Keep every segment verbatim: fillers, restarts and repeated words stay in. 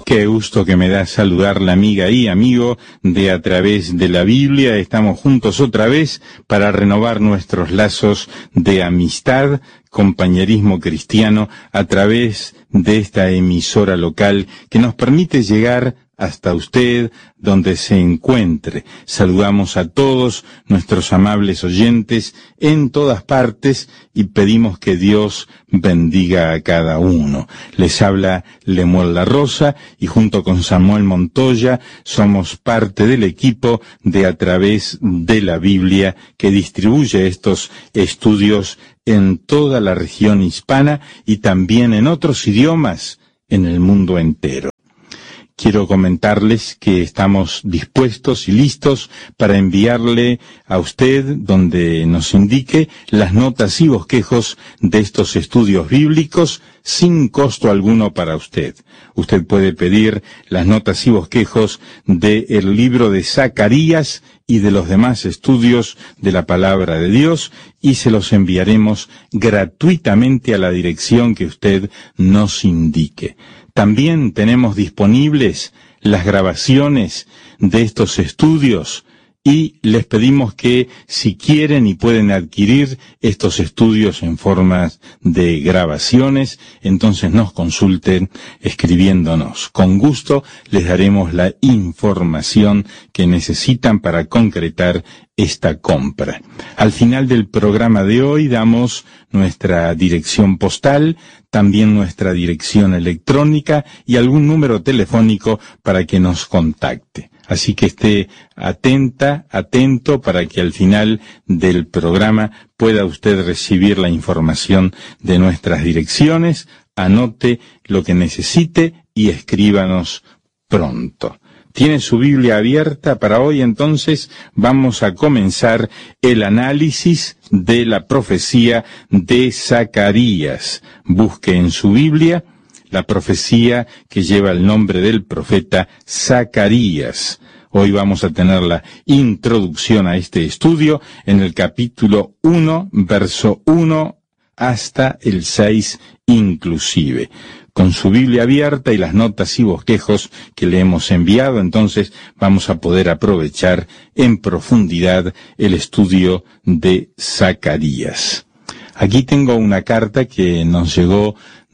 Qué gusto que me da saludarla, amiga y amigo de A Través de la Biblia. Estamos juntos otra vez para renovar nuestros lazos de amistad, compañerismo cristiano a través de esta emisora local que nos permite llegar hasta usted, donde se encuentre. Saludamos a todos nuestros amables oyentes en todas partes y pedimos que Dios bendiga a cada uno. Les habla Lemuel La Rosa y junto con Samuel Montoya somos parte del equipo de A Través de la Biblia que distribuye estos estudios en toda la región hispana y también en otros idiomas en el mundo entero. Quiero comentarles que estamos dispuestos y listos para enviarle a usted, donde nos indique, las notas y bosquejos de estos estudios bíblicos sin costo alguno para usted. Usted puede pedir las notas y bosquejos del libro de Zacarías y de los demás estudios de la Palabra de Dios y se los enviaremos gratuitamente a la dirección que usted nos indique. También tenemos disponibles las grabaciones de estos estudios y les pedimos que si quieren y pueden adquirir estos estudios en formas de grabaciones, entonces nos consulten escribiéndonos. Con gusto les daremos la información que necesitan para concretar esta compra. Al final del programa de hoy damos nuestra dirección postal, también nuestra dirección electrónica y algún número telefónico para que nos contacte. Así que esté atenta, atento para que al final del programa pueda usted recibir la información de nuestras direcciones, anote lo que necesite y escríbanos pronto. ¿Tiene su Biblia abierta? Para hoy entonces vamos a comenzar el análisis de la profecía de Zacarías. Busque en su Biblia la profecía que lleva el nombre del profeta Zacarías. Hoy vamos a tener la introducción a este estudio en el capítulo uno, verso uno hasta el seis inclusive. Con su Biblia abierta y las notas y bosquejos que le hemos enviado, entonces vamos a poder aprovechar en profundidad el estudio de Zacarías. Aquí tengo una carta que nos llegó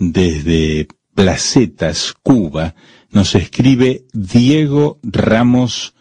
desde Placetas, Cuba. Nos escribe Diego Ramos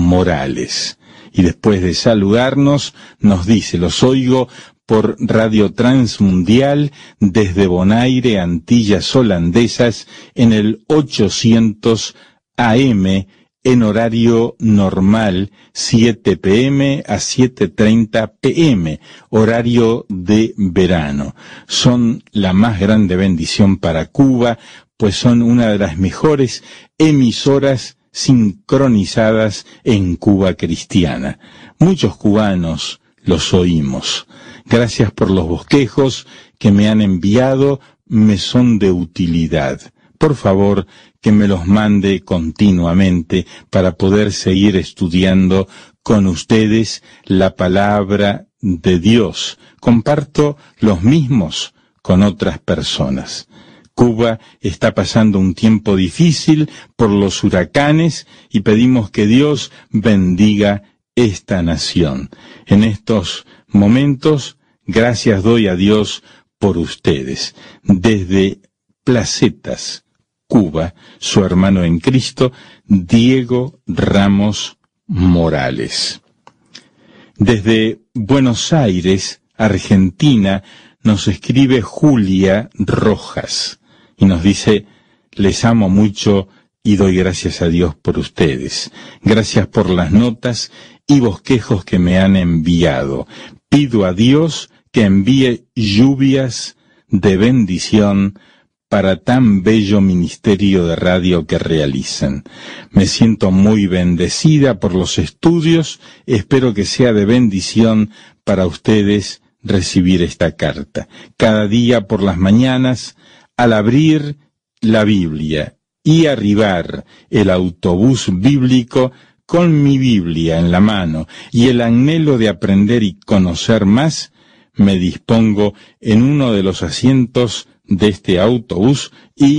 Morales. Y después de saludarnos, nos dice: los oigo por Radio Transmundial desde Bonaire, Antillas Holandesas, en el ochocientos A M, en horario normal, siete pe eme a siete treinta pe eme, horario de verano. Son la más grande bendición para Cuba, pues son una de las mejores emisoras sincronizadas en Cuba cristiana. Muchos cubanos los oímos. Gracias por los bosquejos que me han enviado, me son de utilidad. Por favor, que me los mande continuamente para poder seguir estudiando con ustedes la palabra de Dios. Comparto los mismos con otras personas. Cuba está pasando un tiempo difícil por los huracanes y pedimos que Dios bendiga esta nación. En estos momentos, gracias doy a Dios por ustedes. Desde Placetas, Cuba, su hermano en Cristo, Diego Ramos Morales. Desde Buenos Aires, Argentina, nos escribe Julia Rojas y nos dice: les amo mucho y doy gracias a Dios por ustedes. Gracias por las notas y bosquejos que me han enviado. Pido a Dios que envíe lluvias de bendición para tan bello ministerio de radio que realizan. Me siento muy bendecida por los estudios, espero que sea de bendición para ustedes recibir esta carta. Cada día por las mañanas, al abrir la Biblia y arribar el autobús bíblico con mi Biblia en la mano y el anhelo de aprender y conocer más, me dispongo en uno de los asientos de este autobús y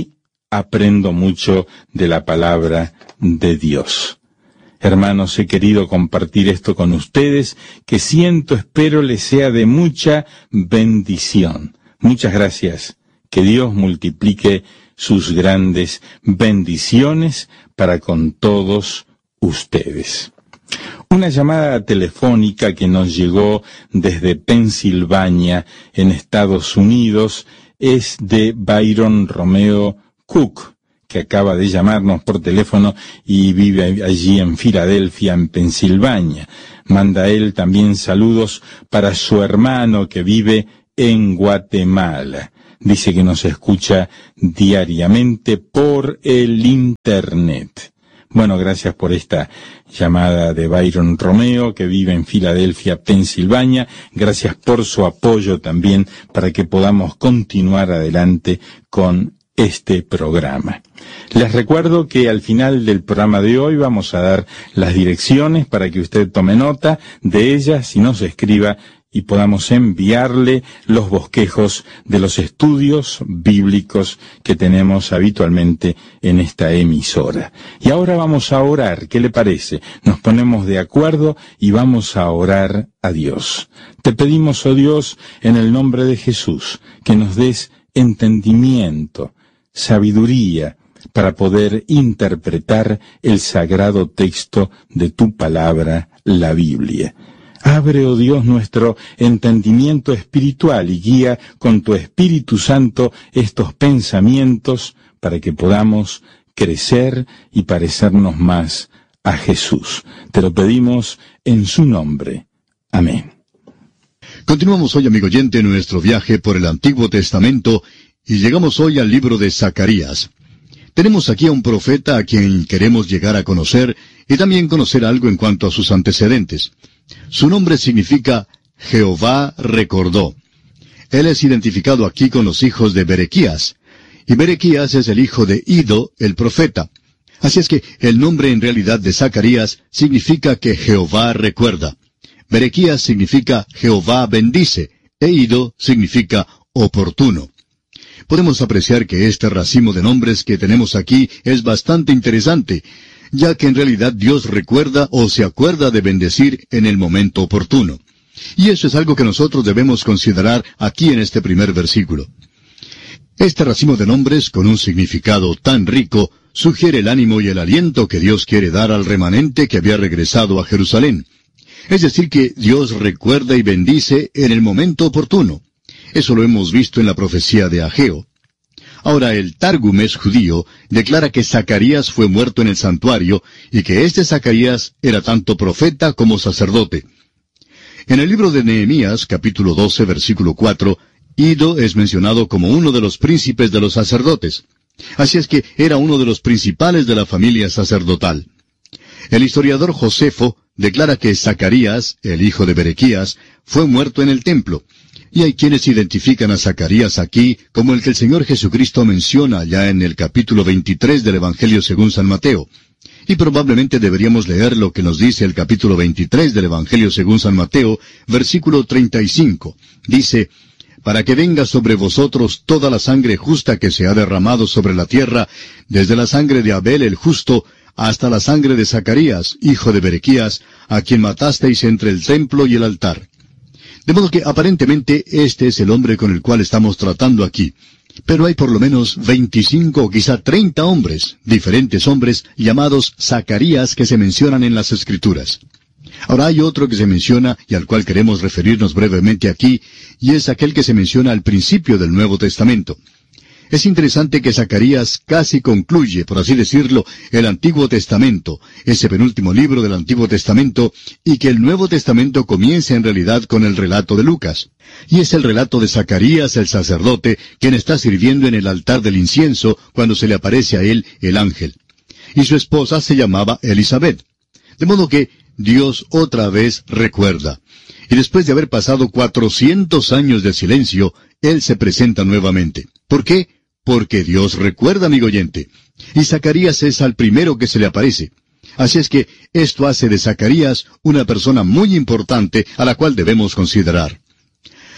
aprendo mucho de la palabra de Dios. Hermanos, he querido compartir esto con ustedes, que siento, espero les sea de mucha bendición. Muchas gracias. Que Dios multiplique sus grandes bendiciones para con todos ustedes. Una llamada telefónica que nos llegó desde Pensilvania, en Estados Unidos, es de Byron Romeo Cook, que acaba de llamarnos por teléfono y vive allí en Filadelfia, en Pensilvania. Manda él también saludos para su hermano que vive en Guatemala. Dice que nos escucha diariamente por el Internet. Bueno, gracias por esta llamada de Byron Romeo, que vive en Filadelfia, Pensilvania. Gracias por su apoyo también para que podamos continuar adelante con este programa. Les recuerdo que al final del programa de hoy vamos a dar las direcciones para que usted tome nota de ellas y nos escriba y podamos enviarle los bosquejos de los estudios bíblicos que tenemos habitualmente en esta emisora. Y ahora vamos a orar, ¿qué le parece? Nos ponemos de acuerdo y vamos a orar a Dios. Te pedimos, oh Dios, en el nombre de Jesús, que nos des entendimiento, sabiduría, para poder interpretar el sagrado texto de tu palabra, la Biblia. Abre, oh Dios, nuestro entendimiento espiritual y guía con tu Espíritu Santo estos pensamientos para que podamos crecer y parecernos más a Jesús. Te lo pedimos en su nombre. Amén. Continuamos hoy, amigo oyente, nuestro viaje por el Antiguo Testamento y llegamos hoy al libro de Zacarías. Tenemos aquí a un profeta a quien queremos llegar a conocer y también conocer algo en cuanto a sus antecedentes. Su nombre significa Jehová recordó. Él es identificado aquí con los hijos de Berequías, y Berequías es el hijo de Ido, el profeta. Así es que el nombre en realidad de Zacarías significa que Jehová recuerda. Berequías significa Jehová bendice, e Ido significa oportuno. Podemos apreciar que este racimo de nombres que tenemos aquí es bastante interesante, ya que en realidad Dios recuerda o se acuerda de bendecir en el momento oportuno. Y eso es algo que nosotros debemos considerar aquí en este primer versículo. Este racimo de nombres, con un significado tan rico, sugiere el ánimo y el aliento que Dios quiere dar al remanente que había regresado a Jerusalén. Es decir, que Dios recuerda y bendice en el momento oportuno. Eso lo hemos visto en la profecía de Ageo. Ahora, el Targumes judío declara que Zacarías fue muerto en el santuario y que este Zacarías era tanto profeta como sacerdote. En el libro de Nehemías, capítulo doce, versículo cuatro, Ido es mencionado como uno de los príncipes de los sacerdotes. Así es que era uno de los principales de la familia sacerdotal. El historiador Josefo declara que Zacarías, el hijo de Berequías, fue muerto en el templo. Y hay quienes identifican a Zacarías aquí como el que el Señor Jesucristo menciona allá en el capítulo veintitrés del Evangelio según San Mateo. Y probablemente deberíamos leer lo que nos dice el capítulo veintitrés del Evangelio según San Mateo, versículo treinta y cinco. Dice, «Para que venga sobre vosotros toda la sangre justa que se ha derramado sobre la tierra, desde la sangre de Abel el justo, hasta la sangre de Zacarías, hijo de Berequías, a quien matasteis entre el templo y el altar». De modo que aparentemente este es el hombre con el cual estamos tratando aquí. Pero hay por lo menos veinticinco o quizá treinta hombres, diferentes hombres, llamados Zacarías que se mencionan en las Escrituras. Ahora hay otro que se menciona y al cual queremos referirnos brevemente aquí, y es aquel que se menciona al principio del Nuevo Testamento. Es interesante que Zacarías casi concluye, por así decirlo, el Antiguo Testamento, ese penúltimo libro del Antiguo Testamento, y que el Nuevo Testamento comienza en realidad con el relato de Lucas. Y es el relato de Zacarías, el sacerdote, quien está sirviendo en el altar del incienso cuando se le aparece a él el ángel. Y su esposa se llamaba Elisabet. De modo que Dios otra vez recuerda. Y después de haber pasado cuatrocientos años de silencio, Él se presenta nuevamente. ¿Por qué? Porque Dios recuerda, amigo oyente. Y Zacarías es al primero que se le aparece. Así es que esto hace de Zacarías una persona muy importante a la cual debemos considerar.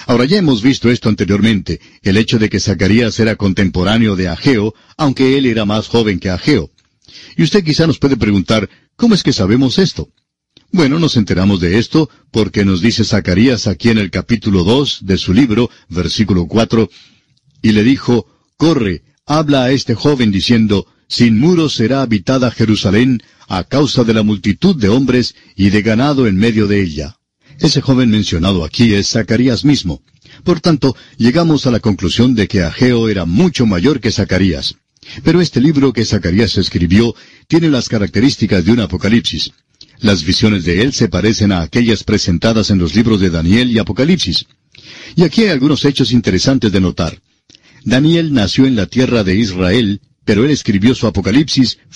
Ahora, ya hemos visto esto anteriormente, el hecho de que Zacarías era contemporáneo de Ageo, aunque él era más joven que Ageo. Y usted quizá nos puede preguntar, ¿cómo es que sabemos esto? Bueno, nos enteramos de esto porque nos dice Zacarías aquí en el capítulo dos de su libro, versículo cuatro, y le dijo, corre, habla a este joven diciendo, sin muros será habitada Jerusalén a causa de la multitud de hombres y de ganado en medio de ella. Ese joven mencionado aquí es Zacarías mismo. Por tanto, llegamos a la conclusión de que Ageo era mucho mayor que Zacarías. Pero este libro que Zacarías escribió tiene las características de un Apocalipsis. Las visiones de él se parecen a aquellas presentadas en los libros de Daniel y Apocalipsis. Y aquí hay algunos hechos interesantes de notar. Daniel nació en la tierra de Israel, pero él escribió su Apocalipsis